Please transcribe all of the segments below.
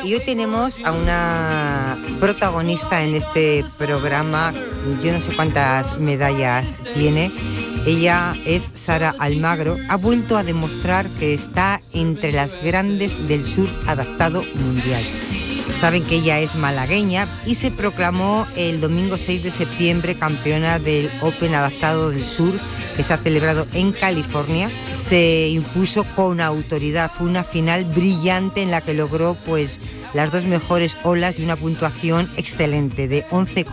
Y hoy tenemos a una protagonista en este programa, yo no sé cuántas medallas tiene. Ella es Sara Almagro, ha vuelto a demostrar que está entre las grandes del sur adaptado mundial. Saben que ella es malagueña y se proclamó el domingo 6 de septiembre campeona del Open Adaptado del Sur, que se ha celebrado en California. Se impuso con autoridad, fue una final brillante en la que logró pues las dos mejores olas y una puntuación excelente de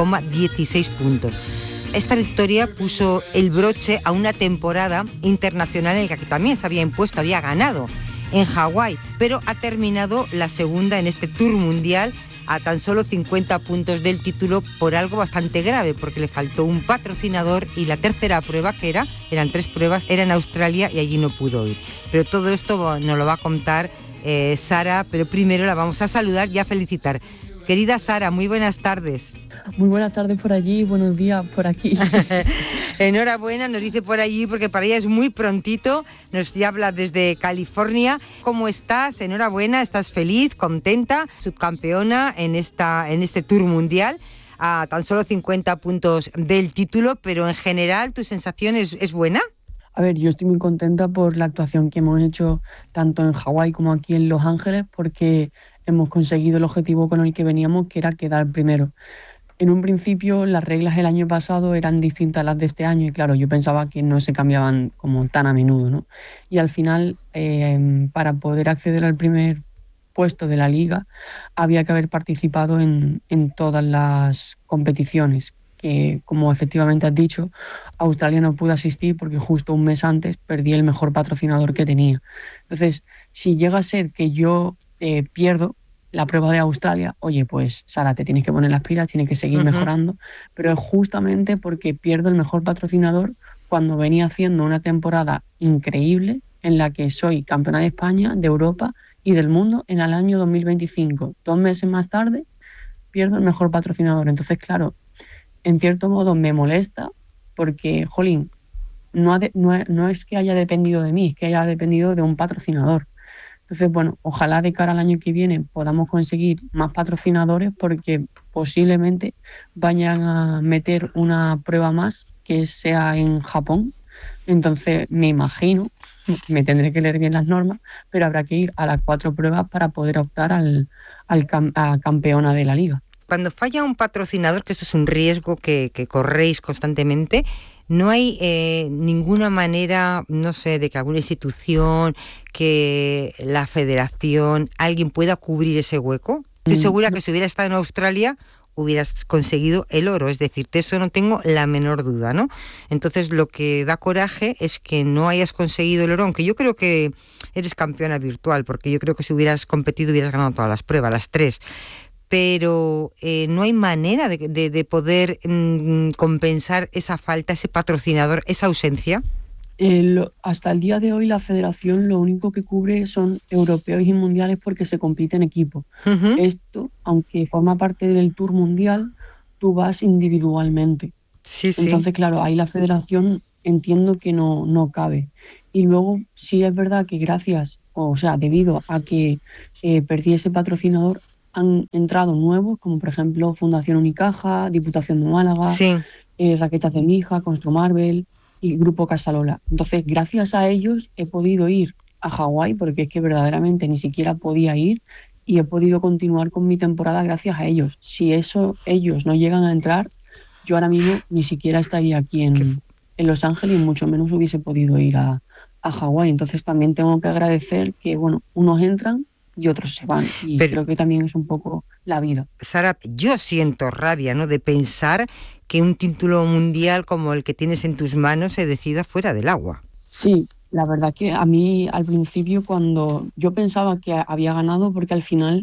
11,16 puntos. Esta victoria puso el broche a una temporada internacional en la que también se había impuesto, había ganado en Hawái, pero ha terminado la segunda en este Tour Mundial a tan solo 50 puntos del título por algo bastante grave, porque le faltó un patrocinador y la tercera prueba, que eran 3 pruebas, era en Australia y allí no pudo ir. Pero todo esto nos lo va a contar Sara, pero primero la vamos a saludar y a felicitar. Querida Sara, muy buenas tardes. Muy buenas tardes por allí, buenos días por aquí. Enhorabuena, nos dice por allí, porque para ella es muy prontito, nos habla desde California. ¿Cómo estás? Enhorabuena, ¿estás feliz, contenta? Subcampeona en este Tour Mundial, a tan solo 50 puntos del título, pero en general, ¿tu sensación es buena? A ver, yo estoy muy contenta por la actuación que hemos hecho tanto en Hawái como aquí en Los Ángeles, porque hemos conseguido el objetivo con el que veníamos, que era quedar primero. En un principio las reglas el año pasado eran distintas a las de este año y claro, yo pensaba que no se cambiaban como tan a menudo, ¿no? Y al final, para poder acceder al primer puesto de la liga, había que haber participado en todas las competiciones, que como efectivamente has dicho, Australia no pudo asistir porque justo un mes antes perdí el mejor patrocinador que tenía. Entonces, si llega a ser que yo pierdo la prueba de Australia, oye, pues Sara, te tienes que poner las pilas, tienes que seguir mejorando, pero es justamente porque pierdo el mejor patrocinador cuando venía haciendo una temporada increíble en la que soy campeona de España, de Europa y del mundo en el año 2025. 2 meses más tarde pierdo el mejor patrocinador. Entonces, claro, en cierto modo me molesta porque, jolín, no es que haya dependido de mí, es que haya dependido de un patrocinador. Entonces, bueno, ojalá de cara al año que viene podamos conseguir más patrocinadores porque posiblemente vayan a meter una prueba más que sea en Japón. Entonces, me imagino, me tendré que leer bien las normas, pero habrá que ir a las 4 pruebas para poder optar a campeona de la liga. Cuando falla un patrocinador, que eso es un riesgo que corréis constantemente, ¿no hay ninguna manera, no sé, de que alguna institución, que la federación, alguien pueda cubrir ese hueco? Estoy segura que si hubiera estado en Australia hubieras conseguido el oro, es decir, de eso no tengo la menor duda, ¿no? Entonces lo que da coraje es que no hayas conseguido el oro, aunque yo creo que eres campeona virtual, porque yo creo que si hubieras competido hubieras ganado todas las pruebas, las 3. Pero no hay manera de poder compensar esa falta, ese patrocinador, esa ausencia. Hasta el día de hoy la federación lo único que cubre son europeos y mundiales porque se compite en equipo. Esto, aunque forma parte del Tour Mundial, tú vas individualmente. Sí. Entonces, claro, ahí la federación entiendo que no cabe. Y luego sí es verdad que debido a que perdí ese patrocinador, han entrado nuevos, como por ejemplo Fundación Unicaja, Diputación de Málaga, Raquetas de Mija, Constru Marvel y Grupo Casalola. Entonces, gracias a ellos he podido ir a Hawái, porque es que verdaderamente ni siquiera podía ir, y he podido continuar con mi temporada gracias a ellos. Si ellos no llegan a entrar, yo ahora mismo ni siquiera estaría aquí en Los Ángeles y mucho menos hubiese podido ir a Hawái. Entonces también tengo que agradecer que, bueno, unos entran y otros se van, y creo que también es un poco la vida. Sara, yo siento rabia, ¿no?, de pensar que un título mundial como el que tienes en tus manos se decida fuera del agua. Sí, la verdad que a mí al principio, cuando yo pensaba que había ganado, porque al final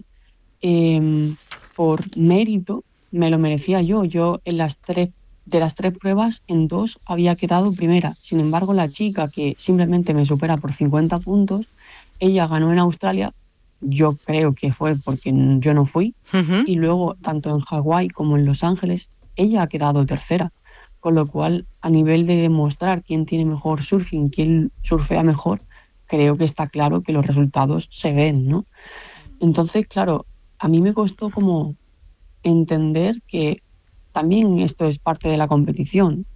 por mérito me lo merecía yo en las 3 pruebas, en 2 había quedado primera. Sin embargo, la chica que simplemente me supera por 50 puntos, ella ganó en Australia. Yo creo que fue porque yo no fui. Y luego, tanto en Hawái como en Los Ángeles, ella ha quedado tercera. Con lo cual, a nivel de demostrar quién tiene mejor surfing, quién surfea mejor, creo que está claro que los resultados se ven, ¿no? Entonces, claro, a mí me costó como entender que también esto es parte de la competición.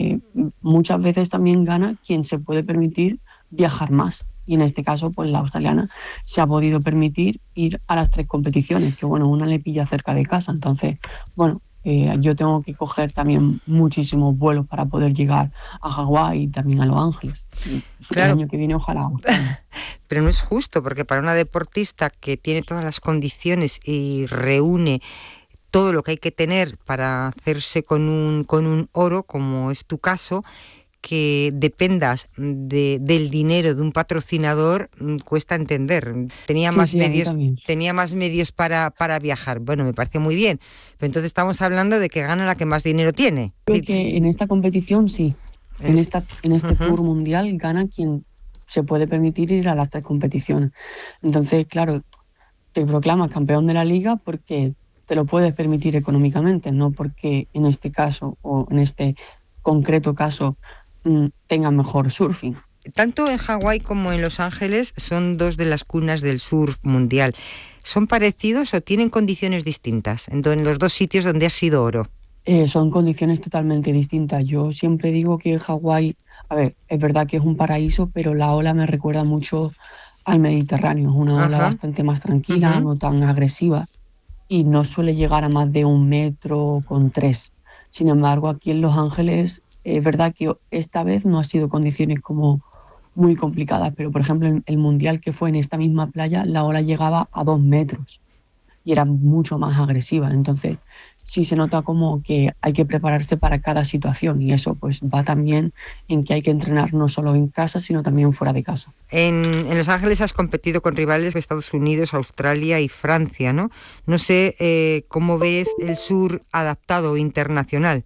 Muchas veces también gana quien se puede permitir viajar más. Y en este caso, pues la australiana se ha podido permitir ir a las 3 competiciones, que bueno, una le pilla cerca de casa. Entonces, bueno, yo tengo que coger también muchísimos vuelos para poder llegar a Hawái y también a Los Ángeles. Y el Claro, año que viene ojalá Australia. pero no es justo, porque para una deportista que tiene todas las condiciones y reúne todo lo que hay que tener para hacerse con un oro, como es tu caso, que dependas del dinero de un patrocinador, cuesta entender. Sí, sí, a mí también. Tenía más medios para viajar. Bueno, me parece muy bien. Pero entonces estamos hablando de que gana la que más dinero tiene. Creo que en esta competición sí, En es- en este Ujú. tour mundial gana quien se puede permitir ir a las 3 competiciones. Entonces, claro, te proclamas campeón de la liga porque te lo puedes permitir económicamente, no porque en este caso o en este concreto caso tenga mejor surfing. Tanto en Hawái como en Los Ángeles son dos de las cunas del surf mundial. ¿Son parecidos o tienen condiciones distintas en los dos sitios donde ha sido oro? Son condiciones totalmente distintas. Yo siempre digo que Hawái, a ver, es verdad que es un paraíso, pero la ola me recuerda mucho al Mediterráneo. Es una ola Ajá. bastante más tranquila, Ujú. no tan agresiva y no suele llegar a más de 1,3 metros. Sin embargo, aquí en Los Ángeles es verdad que esta vez no ha sido condiciones como muy complicadas, pero por ejemplo en el mundial que fue en esta misma playa, la ola llegaba a 2 metros y era mucho más agresiva. Entonces, sí se nota como que hay que prepararse para cada situación y eso pues va también en que hay que entrenar no solo en casa, sino también fuera de casa. En Los Ángeles has competido con rivales de Estados Unidos, Australia y Francia, ¿no? No sé cómo ves el sur adaptado internacional,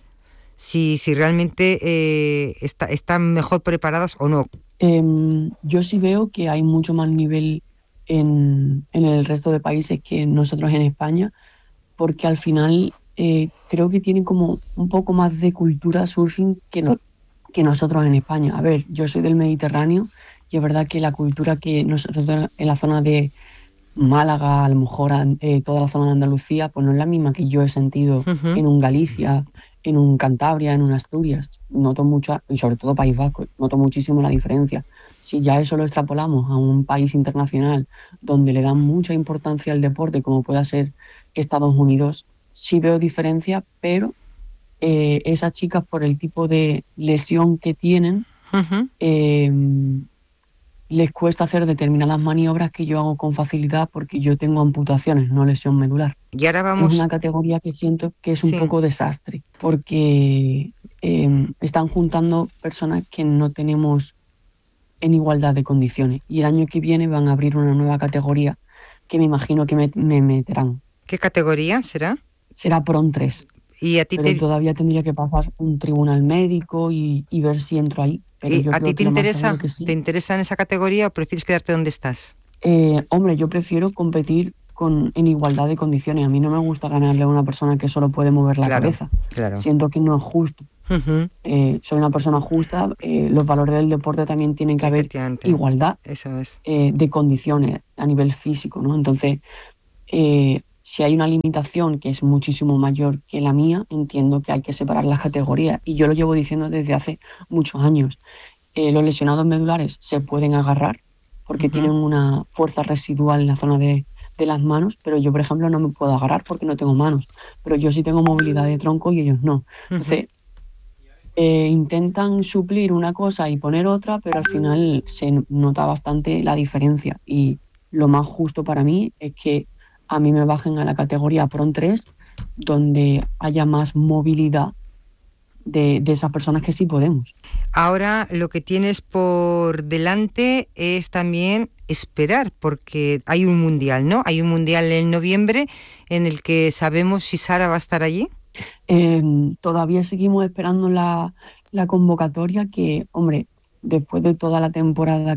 si realmente están mejor preparadas o no. Yo sí veo que hay mucho más nivel en el resto de países que nosotros en España, porque al final creo que tienen como un poco más de cultura surfing que nosotros en España. A ver, yo soy del Mediterráneo y es verdad que la cultura que nosotros en la zona de Málaga, a lo mejor toda la zona de Andalucía, pues no es la misma que yo he sentido Ujú. en un Galicia, en un Cantabria, en un Asturias. Noto mucho, y sobre todo País Vasco, noto muchísimo la diferencia. Si ya eso lo extrapolamos a un país internacional donde le dan mucha importancia al deporte, como pueda ser Estados Unidos, sí veo diferencia, pero esas chicas, por el tipo de lesión que tienen, Ujú. eh, les cuesta hacer determinadas maniobras que yo hago con facilidad porque yo tengo amputaciones, no lesión medular. Y ahora Es vamos, una categoría que siento que es un sí. poco desastre porque están juntando personas que no tenemos en igualdad de condiciones y el año que viene van a abrir una nueva categoría que me imagino que me meterán. ¿Qué categoría será? Será PRON 3, ¿Y a ti pero te, todavía tendría que pasar un tribunal médico y ver si entro ahí, pero y yo a ti creo te que lo más seguro interesa? que ¿Te sí. interesa en esa categoría o prefieres quedarte donde estás? Hombre, yo prefiero competir en igualdad de condiciones. A mí no me gusta ganarle a una persona que solo puede mover la Claro, cabeza. claro. Siento que no es justo. Ujú. Soy una persona justa. Los valores del deporte también tienen que haber Efectivamente, igualdad eso es. de condiciones a nivel físico, ¿no? Entonces, si hay una limitación que es muchísimo mayor que la mía, entiendo que hay que separar las categorías. Y yo lo llevo diciendo desde hace muchos años. Los lesionados medulares se pueden agarrar porque tienen Ujú. una fuerza residual en la zona de las manos, pero yo, por ejemplo, no me puedo agarrar porque no tengo manos, pero yo sí tengo movilidad de tronco y ellos no. Ujú. Entonces, intentan suplir una cosa y poner otra, pero al final se nota bastante la diferencia y lo más justo para mí es que a mí me bajen a la categoría PRON 3, donde haya más movilidad de esas personas que sí podemos. Ahora lo que tienes por delante es también esperar, porque hay un mundial, ¿no? Hay un mundial en noviembre en el que sabemos si Sara va a estar allí. Todavía seguimos esperando la convocatoria que, hombre, después de toda la temporada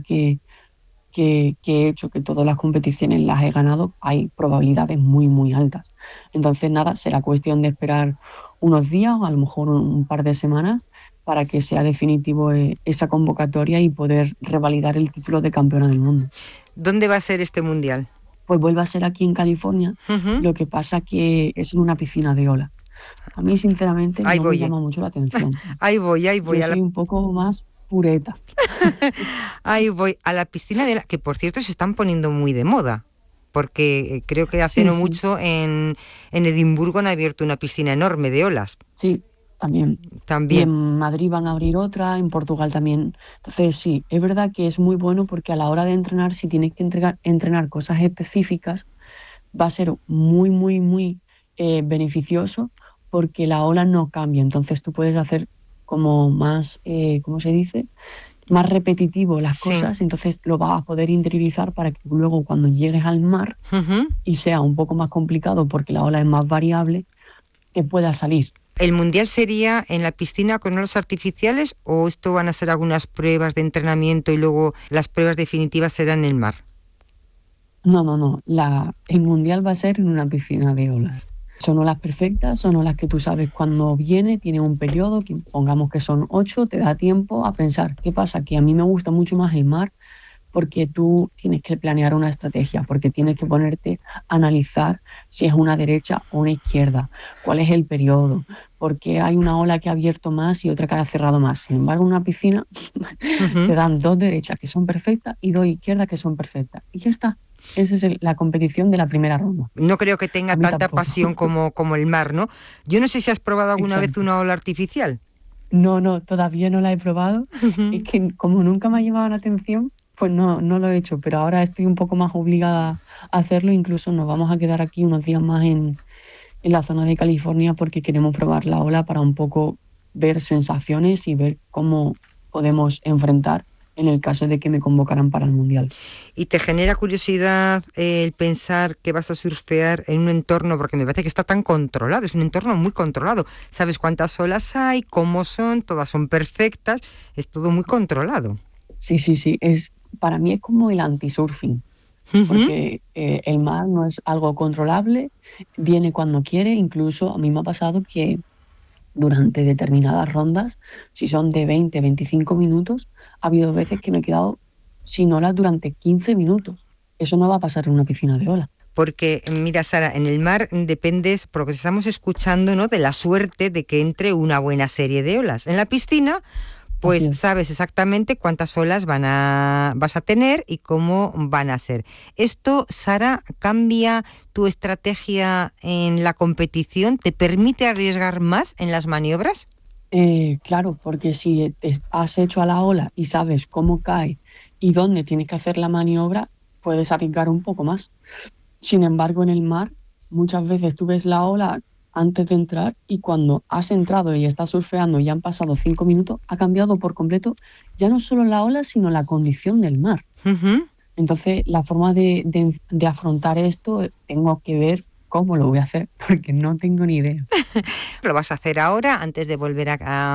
que he hecho, que todas las competiciones las he ganado, hay probabilidades muy, muy altas. Entonces, nada, será cuestión de esperar unos días o a lo mejor un par de semanas para que sea definitivo esa convocatoria y poder revalidar el título de campeona del mundo. ¿Dónde va a ser este mundial? pues vuelve a ser aquí en California. Ujú. Lo que pasa que es en una piscina de olas. A mí, sinceramente, Ahí no me voy, llama mucho la atención. ahí voy Yo a la soy un poco más pureta. ahí voy a la piscina de la que por cierto se están poniendo muy de moda. Porque creo que hace Sí, no sí, mucho en Edimburgo han abierto una piscina enorme de olas. sí, también. Y También. en Madrid van a abrir otra, en Portugal también. Entonces, sí, es verdad que es muy bueno porque a la hora de entrenar, si tienes que entrenar cosas específicas, va a ser muy, muy, muy beneficioso porque la ola no cambia. Entonces tú puedes hacer como más, ¿cómo se dice? Más repetitivo las Sí. cosas, entonces lo vas a poder interiorizar para que luego cuando llegues al mar Ujú. y sea un poco más complicado porque la ola es más variable, te pueda salir. ¿El mundial sería en la piscina con olas artificiales o esto van a ser algunas pruebas de entrenamiento y luego las pruebas definitivas serán en el mar? No, no, no. El mundial va a ser en una piscina de olas. Son olas perfectas, son olas que tú sabes cuando viene, tiene un periodo, que pongamos que son 8, te da tiempo a pensar. ¿Qué pasa? Que a mí me gusta mucho más el mar porque tú tienes que planear una estrategia, porque tienes que ponerte a analizar si es una derecha o una izquierda, cuál es el periodo, porque hay una ola que ha abierto más y otra que ha cerrado más. Sin embargo, en una piscina Ujú. te dan 2 derechas que son perfectas y 2 izquierdas que son perfectas. Y ya está. Esa es la competición de la primera ronda. No creo que A tenga mí tanta tampoco. pasión como el mar, ¿no? Yo no sé si has probado alguna vez Exacto. una ola artificial. No, no, todavía no la he probado. Es Ujú. que como nunca me ha llamado la atención, pues no, no lo he hecho, pero ahora estoy un poco más obligada a hacerlo. Incluso nos vamos a quedar aquí unos días más en la zona de California porque queremos probar la ola para un poco ver sensaciones y ver cómo podemos enfrentar en el caso de que me convocaran para el Mundial. ¿Y te genera curiosidad el pensar que vas a surfear en un entorno, porque me parece que está tan controlado, es un entorno muy controlado? Sabes cuántas olas hay, cómo son, todas son perfectas, es todo muy controlado. Sí, sí, sí. Para mí es como el anti-surfing, Ujú. porque el mar no es algo controlable, viene cuando quiere. Incluso a mí me ha pasado que durante determinadas rondas, si son de 20, 25 minutos, ha habido veces que me he quedado sin olas durante 15 minutos. Eso no va a pasar en una piscina de olas. Porque, mira, Sara, en el mar dependes, por lo que estamos escuchando, ¿no?, de la suerte de que entre una buena serie de olas. En la piscina, Así pues es. sabes exactamente cuántas olas vas a tener y cómo van a ser. ¿Esto, Sara, cambia tu estrategia en la competición? ¿Te permite arriesgar más en las maniobras? Claro, porque si has hecho a la ola y sabes cómo cae y dónde tienes que hacer la maniobra, puedes arriesgar un poco más. Sin embargo, en el mar, muchas veces tú ves la ola antes de entrar y cuando has entrado y estás surfeando y han pasado 5 minutos, ha cambiado por completo ya no solo la ola, sino la condición del mar. Ujú. Entonces, la forma de afrontar esto, tengo que ver cómo lo voy a hacer, porque no tengo ni idea. Lo vas a hacer ahora, antes de volver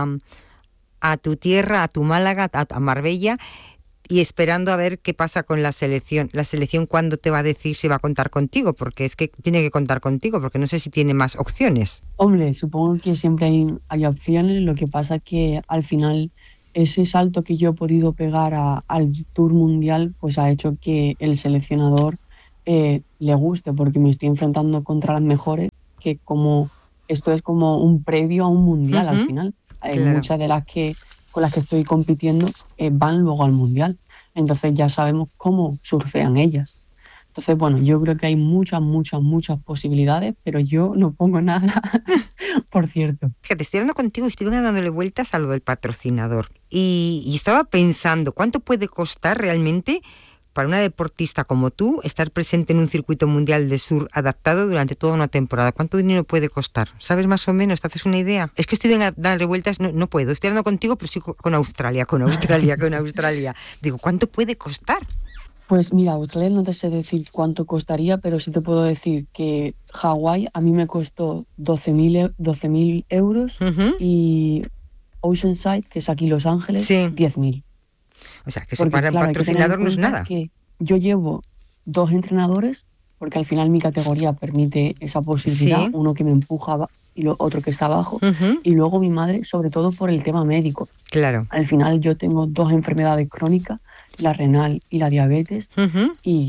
a tu tierra, a tu Málaga, a Marbella, y esperando a ver qué pasa con la selección. La selección, ¿cuándo te va a decir si va a contar contigo? Porque es que tiene que contar contigo, porque no sé si tiene más opciones. Hombre, supongo que siempre hay opciones, lo que pasa es que al final ese salto que yo he podido pegar al Tour Mundial, pues ha hecho que el seleccionador le guste, porque me estoy enfrentando contra las mejores, que como esto es como un previo a un Mundial al Ujú. final. Claro. Muchas de las que con las que estoy compitiendo van luego al Mundial, entonces ya sabemos cómo surfean ellas. Entonces, bueno, yo creo que hay muchas, muchas, muchas posibilidades, pero yo no pongo nada, por cierto. Fíjate, estoy hablando contigo y estoy dándole vueltas a lo del patrocinador. Y estaba pensando, ¿cuánto puede costar realmente para una deportista como tú estar presente en un circuito mundial de surf adaptado durante toda una temporada? ¿Cuánto dinero puede costar? ¿Sabes más o menos? ¿Te haces una idea? Es que estoy dándole vueltas, no puedo. Estoy hablando contigo, pero sí con Australia, con Australia, con Australia. Digo, ¿cuánto puede costar? Pues mira, Australia no te sé decir cuánto costaría, pero sí te puedo decir que Hawái a mí me costó 12.000 euros Ujú. y Oceanside, que es aquí Los Ángeles, Sí. 10.000. O sea, que eso Porque para un claro, hay que tener en patrocinador no es cuenta nada. que yo llevo 2 entrenadores, porque al final mi categoría permite esa posibilidad, Sí. uno que me empuja y otro que está abajo, Ujú. y luego mi madre, sobre todo por el tema médico. Claro. Al final yo tengo 2 enfermedades crónicas, la renal y la diabetes, Ujú. y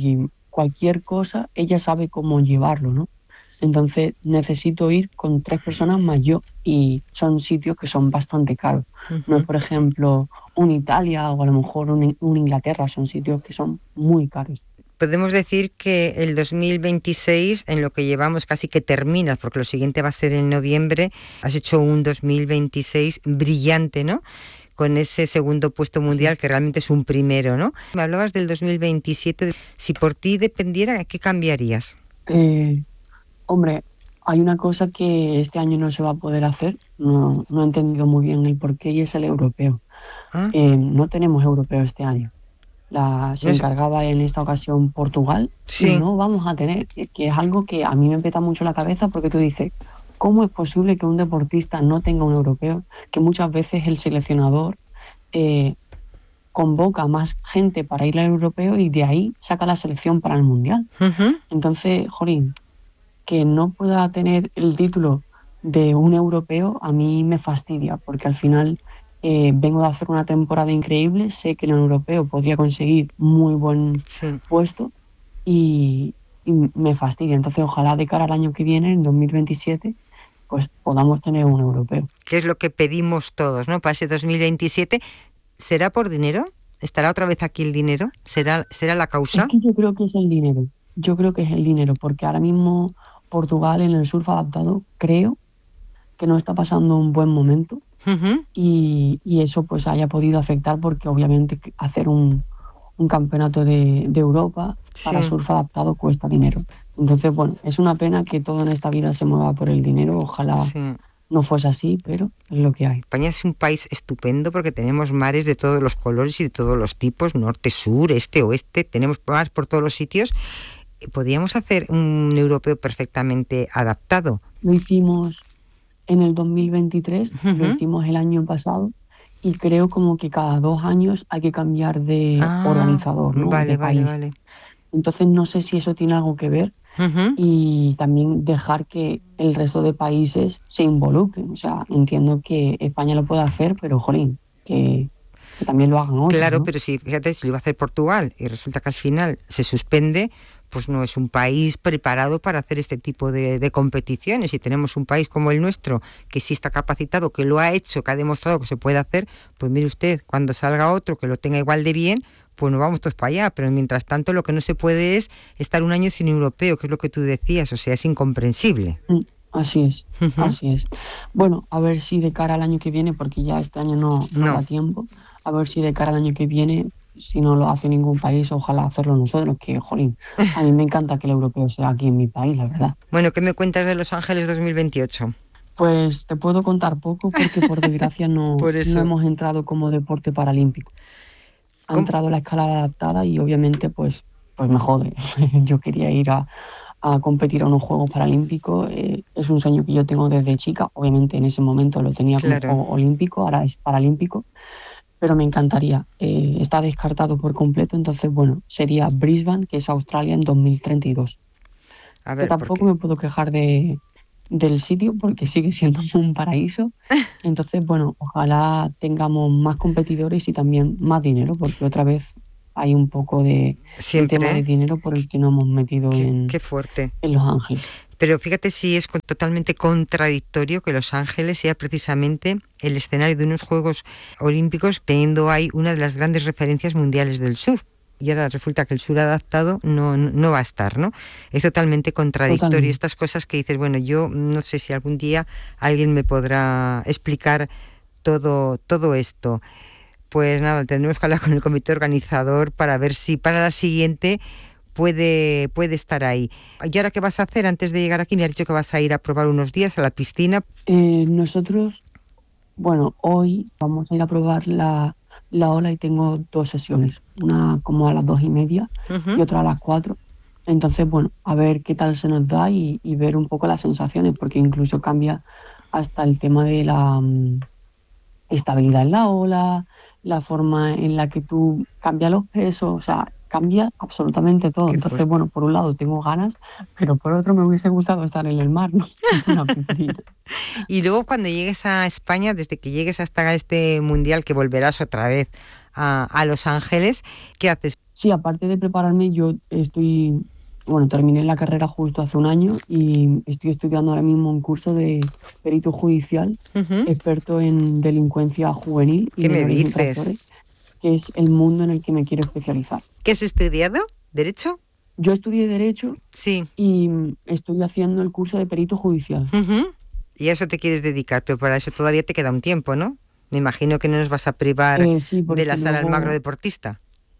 cualquier cosa, ella sabe cómo llevarlo, ¿no? Entonces necesito ir con 3 personas más yo y son sitios que son bastante caros. No es, por ejemplo, un Italia o a lo mejor un Inglaterra, son sitios que son muy caros. Podemos decir que el 2026, en lo que llevamos casi que terminas, porque lo siguiente va a ser en noviembre, has hecho un 2026 brillante, ¿no? Con ese segundo puesto mundial, que realmente es un primero, ¿no? Me hablabas del 2027, si por ti dependiera, ¿qué cambiarías? Hombre, hay una cosa que este año no se va a poder hacer, no he entendido muy bien el porqué y es el europeo. ¿Ah? No tenemos europeo este año. Se No es- encargaba en esta ocasión Portugal y Sí. no vamos a tener, que es algo que a mí me peta mucho la cabeza porque tú dices, ¿cómo es posible que un deportista no tenga un europeo? Que muchas veces el seleccionador eh, convoca más gente para ir al europeo y de ahí saca la selección para el mundial. Ujú. Entonces, jolín, que no pueda tener el título de un europeo a mí me fastidia porque al final vengo de hacer una temporada increíble, sé que en el europeo podría conseguir muy buen Sí. puesto y me fastidia. Entonces ojalá de cara al año que viene, en 2027, pues podamos tener un europeo. ¿Qué es lo que pedimos todos, ¿no? Para ese 2027, ¿será por dinero? ¿Estará otra vez aquí el dinero? ¿Será la Es causa? que yo creo que es el dinero, yo creo que es el dinero, porque ahora mismo Portugal en el surf adaptado creo que no está pasando un buen momento. Ujú. Y eso pues haya podido afectar porque obviamente hacer un campeonato de Europa para Sí. surf adaptado cuesta dinero. Entonces, bueno, es una pena que todo en esta vida se mueva por el dinero, ojalá Sí. no fuese así, pero es lo que hay. España es un país estupendo porque tenemos mares de todos los colores y de todos los tipos, norte, sur, este, oeste, tenemos mar por todos los sitios. Podríamos hacer un europeo perfectamente adaptado. Lo hicimos en el 2023, lo Ujú. hicimos el año pasado y creo como que cada 2 años hay que cambiar de Ah, organizador, ¿no? De vale, vale, país. vale. Entonces no sé si eso tiene algo que ver Ujú. y también dejar que el resto de países se involucren. O sea, entiendo que España lo puede hacer, pero jolín, que también lo hagan otros, Claro, ¿no? pero si, fíjate, si lo iba a hacer Portugal y resulta que al final se suspende, pues no es un país preparado para hacer este tipo de competiciones. Si tenemos un país como el nuestro, que sí está capacitado, que lo ha hecho, que ha demostrado que se puede hacer, pues mire usted, cuando salga otro que lo tenga igual de bien, pues nos vamos todos para allá. Pero mientras tanto lo que no se puede es estar un año sin europeo, que es lo que tú decías, o sea, es incomprensible. Así es, Ujú. así es. Bueno, a ver si de cara al año que viene, porque ya este año no No. da tiempo, a ver si de cara al año que viene, si no lo hace ningún país, ojalá hacerlo nosotros, que jolín, a mí me encanta que el europeo sea aquí en mi país, la verdad. Bueno, ¿qué me cuentas de Los Ángeles 2028? Pues te puedo contar poco porque por desgracia Por no eso. hemos entrado como deporte paralímpico. Ha ¿Cómo? entrado la escalada adaptada y obviamente pues me jode. Yo quería ir a competir a unos Juegos Paralímpicos. Es un sueño que yo tengo desde chica. Obviamente en ese momento lo tenía como Claro. Juego Olímpico, ahora es Paralímpico, pero me encantaría. Está descartado por completo, entonces bueno, sería Brisbane, que es Australia, en 2032. A Que ver, tampoco porque me puedo quejar del sitio porque sigue siendo un paraíso. Entonces, bueno, ojalá tengamos más competidores y también más dinero, porque otra vez hay un poco de tema siempre, de ¿eh? dinero por el que no hemos metido Qué fuerte. en Los Ángeles. Pero fíjate si es totalmente contradictorio que Los Ángeles sea precisamente el escenario de unos Juegos Olímpicos, teniendo ahí una de las grandes referencias mundiales del surf. Y ahora resulta que el sur adaptado no va a estar, ¿no? Es totalmente contradictorio. Totalmente. Estas cosas que dices, bueno, yo no sé si algún día alguien me podrá explicar todo esto. Pues nada, tendremos que hablar con el comité organizador para ver si para la siguiente puede estar ahí. ¿Y ahora qué vas a hacer antes de llegar aquí? Me has dicho que vas a ir a probar unos días a la piscina. Nosotros, bueno, hoy vamos a ir a probar la ola y tengo 2 sesiones, una como a las 2:30 Uh-huh. y otra a las 4. Entonces, bueno, a ver qué tal se nos da y ver un poco las sensaciones, porque incluso cambia hasta el tema de la estabilidad en la ola, la forma en la que tú cambias los pesos, o sea, cambia absolutamente todo. Qué Entonces, fuerte. bueno, por un lado tengo ganas, pero por otro me hubiese gustado estar en el mar, ¿no? En una piscina. Y luego cuando llegues a España, desde que llegues hasta este mundial que volverás otra vez a Los Ángeles, ¿qué haces? Sí, aparte de prepararme, terminé la carrera justo hace un año y estoy estudiando ahora mismo un curso de perito judicial, Ujú. experto en delincuencia juvenil y ¿Qué me menores dices? infractores, que es el mundo en el que me quiero especializar. ¿Qué has estudiado? ¿Derecho? Yo estudié Derecho Sí. y estoy haciendo el curso de perito judicial. Ujú. Y a eso te quieres dedicar, pero para eso todavía te queda un tiempo, ¿no? Me imagino que no nos vas a privar Sí, de la porque Sara Almagro luego, deportista.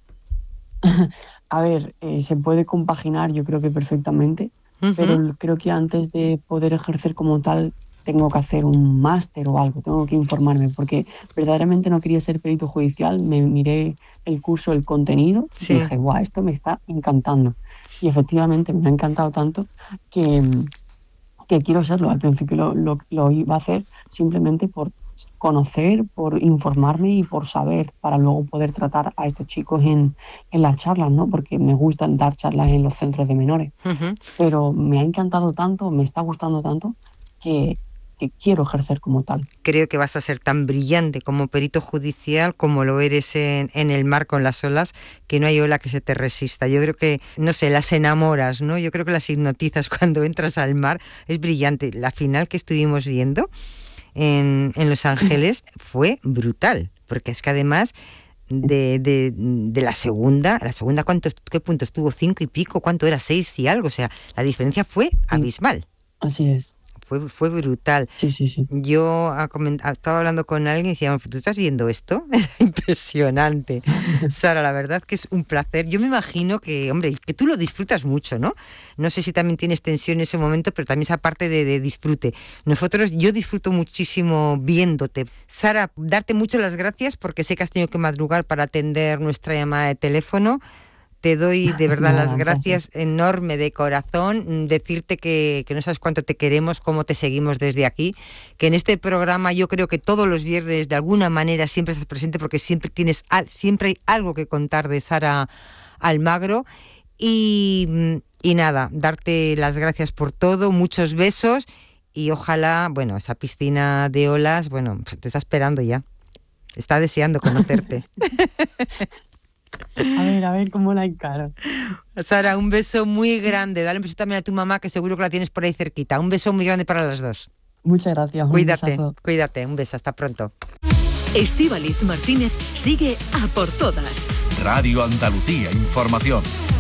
a ver, se puede compaginar yo creo que perfectamente, pero Ujú. creo que antes de poder ejercer como tal tengo que hacer un máster o algo, tengo que informarme, porque verdaderamente no quería ser perito judicial, me miré el curso, el contenido y Sí. dije, guau, esto me está encantando. Y efectivamente me ha encantado tanto que, que quiero serlo. Al principio lo iba a hacer simplemente por conocer, por informarme y por saber, para luego poder tratar a estos chicos en las charlas, ¿no? Porque me gustan dar charlas en los centros de menores. Ujú. Pero me ha encantado tanto, me está gustando tanto, que, que quiero ejercer como tal. Creo que vas a ser tan brillante como perito judicial como lo eres en el mar con las olas, que no hay ola que se te resista. Yo creo que, no sé, las enamoras, ¿no? Yo creo que las hipnotizas cuando entras al mar. Es brillante. La final que estuvimos viendo en Los Ángeles fue brutal, porque es que además de la segunda ¿qué puntos tuvo? 5 y pico, ¿cuánto era? 6 y algo, o sea, la diferencia fue Sí, abismal, así es. fue brutal. Sí, sí, sí. Yo estaba hablando con alguien y decía, ¿tú estás viendo esto? Impresionante. Sara, la verdad que es un placer. Yo me imagino que, hombre, que tú lo disfrutas mucho, ¿no? No sé si también tienes tensión en ese momento, pero también esa parte de disfrute. Yo disfruto muchísimo viéndote. Sara, darte muchas las gracias porque sé que has tenido que madrugar para atender nuestra llamada de teléfono. Te doy de verdad las Nada, un placer. gracias enorme de corazón, decirte que no sabes cuánto te queremos, cómo te seguimos desde aquí, que en este programa yo creo que todos los viernes de alguna manera siempre estás presente porque siempre hay algo que contar de Sara Almagro y nada, darte las gracias por todo, muchos besos y ojalá, bueno, esa piscina de olas, bueno, te está esperando ya, está deseando conocerte. A ver cómo la encaro. Sara, un beso muy grande. Dale un beso también a tu mamá, que seguro que la tienes por ahí cerquita. Un beso muy grande para las dos. Muchas gracias, un Cuídate, besazo. cuídate. Un beso, hasta pronto. Estíbaliz Martínez sigue a por todas. Radio Andalucía Información.